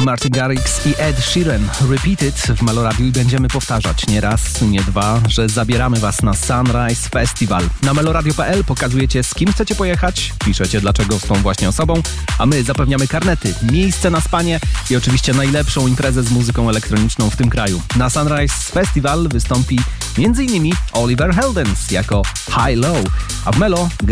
Martin Garrix i Ed Sheeran. Repeat It w Meloradiu i będziemy powtarzać nie raz, nie dwa, że zabieramy Was na Sunrise Festival. Na meloradio.pl pokazujecie, z kim chcecie pojechać, piszecie dlaczego z tą właśnie osobą, a my zapewniamy karnety, miejsce na spanie i oczywiście najlepszą imprezę z muzyką elektroniczną w tym kraju. Na Sunrise Festival wystąpi m.in. Oliver Heldens jako High Low, a w Melo gra